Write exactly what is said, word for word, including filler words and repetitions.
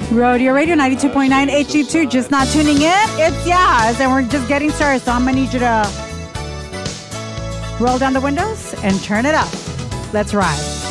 Rodeo Radio ninety-two point nine H D two. Just not tuning in? It's Yaz, and we're just getting started. So I'm going to need you to roll down the windows and turn it up. Let's ride.